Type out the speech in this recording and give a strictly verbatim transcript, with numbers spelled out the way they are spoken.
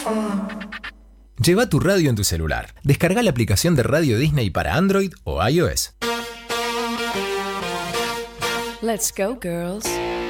Lleva tu radio en tu celular. Descarga la aplicación de Radio Disney para Android o iOS. Let's go, girls.